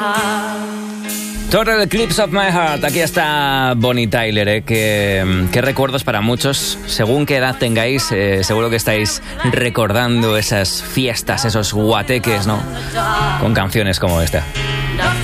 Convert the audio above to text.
Total Eclipse of My Heart. Aquí está Bonnie Tyler, Qué recuerdos para muchos. Según qué edad tengáis, seguro que estáis recordando esas fiestas, esos guateques, ¿no? Con canciones como esta.